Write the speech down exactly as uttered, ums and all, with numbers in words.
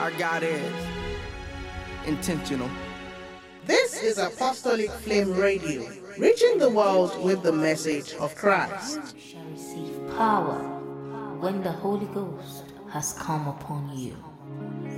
Our God is intentional. This is Apostolic Flame Radio, reaching the world with the message of Christ. You shall receive power when the Holy Ghost has come upon you.